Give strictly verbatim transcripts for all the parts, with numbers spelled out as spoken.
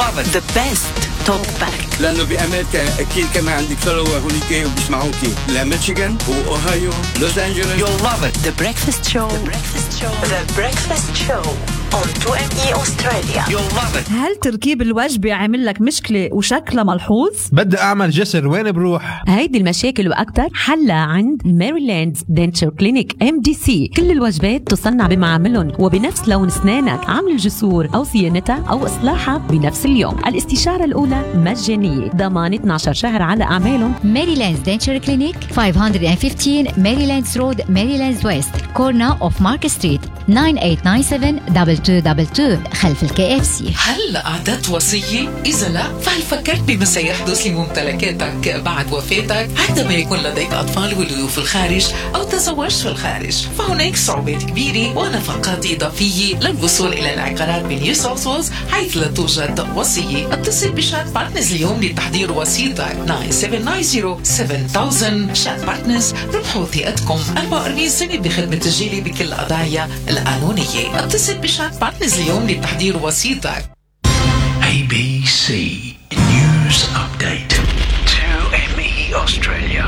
love it. The best talk back. لأنه بأمريكا أكيد كمان عندك ثروة هونيك وبيسمعوكي. لا ميشيغان وأوهايو لوس أنجلوس. You'll love it. The breakfast show. The breakfast show. The breakfast show on تو إم إي Australia. You'll love it. هل تركيب الوجبة عامل لك مشكلة وشكلها ملحوظ؟ بدي أعمل جسر، وين بروح؟ هيدي المشاكل وأكتر حلها عند ماريلاند دنتشر كلينيك إم دي سي. كل الوجبات تصنع بمعاملهم وبنفس لون أسنانك، عمل الجسور أو صيانتها أو إصلاحها بنفس اليوم. الاستشارة الأولى مجانية، ضمان اثنا عشر شهر على أعمالهم. ماريلاند دنتشر كلينيك خمسمية وخمستاشر ماريلاند رود ماريلاند ويست كورنا أوف مارك ستريت تسعة ثمانية تسعة سبعة اثنين اثنين اثنين اثنين خلف الكي اف سي. هل أعددت وصية؟ إذا لا، فهل فكرت بما سيحدث لممتلكاتك بعد وفاتك عندما يكون لديك أطفال ولدوا في الخارج أو تزوجت في الخارج؟ فهناك صعوبات كبيرة ونفقات إضافية للوصول إلى العقارات بنيو ساوث ويلز حيث لا توجد وصية. اتصل بشات بارتنرز اليوم لتحضير وصيتك تسعة سبعة تسعين سبعة ألف. شات بارتنرز، ربحوا ثقتكم. أربعة وأربعين سنة بخدمة تسجيلي بكل القضايا القانونية. اتصل بشات بارتنرز اليوم لتحضير وصيتك. A B C News Update. two M E Australia.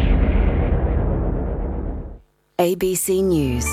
A B C News.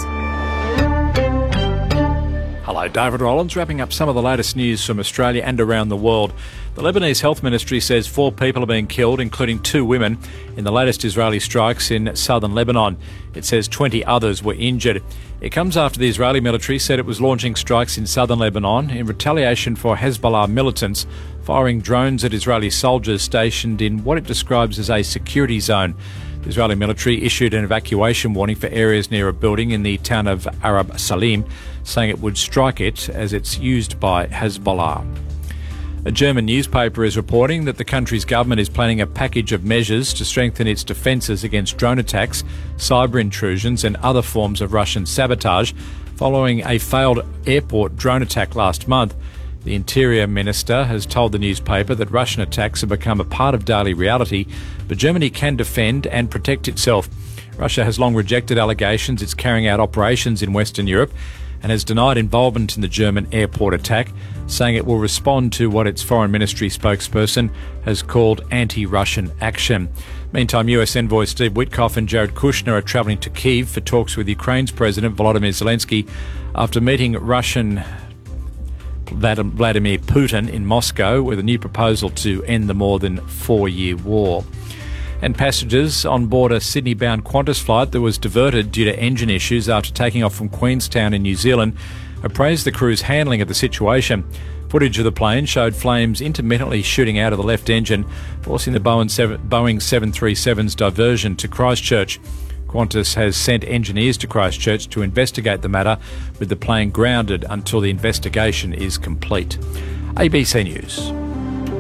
Hello, David Rollins, wrapping up some of the latest news from Australia and around the world. The Lebanese Health Ministry says four people have been killed, including two women, in the latest Israeli strikes in southern Lebanon. It says twenty others were injured. It comes after the Israeli military said it was launching strikes in southern Lebanon in retaliation for Hezbollah militants firing drones at Israeli soldiers stationed in what it describes as a security zone. The Israeli military issued an evacuation warning for areas near a building in the town of Arab Salim, saying it would strike it as it's used by Hezbollah. A German newspaper is reporting that the country's government is planning a package of measures to strengthen its defences against drone attacks, cyber intrusions and other forms of Russian sabotage following a failed airport drone attack last month. The Interior Minister has told the newspaper that Russian attacks have become a part of daily reality, but Germany can defend and protect itself. Russia has long rejected allegations it's carrying out operations in Western Europe and has denied involvement in the German airport attack, saying it will respond to what its Foreign Ministry spokesperson has called anti-Russian action. Meantime, U S envoys Steve Witkoff and Jared Kushner are travelling to Kyiv for talks with Ukraine's President Volodymyr Zelensky after meeting Russian Vladimir Putin in Moscow with a new proposal to end the more than four-year war. And passengers on board a Sydney-bound Qantas flight that was diverted due to engine issues after taking off from Queenstown in New Zealand have praised the crew's handling of the situation. Footage of the plane showed flames intermittently shooting out of the left engine, forcing the Boeing seven thirty-seven's diversion to Christchurch. Qantas has sent engineers to Christchurch to investigate the matter, with the plane grounded until the investigation is complete. A B C News.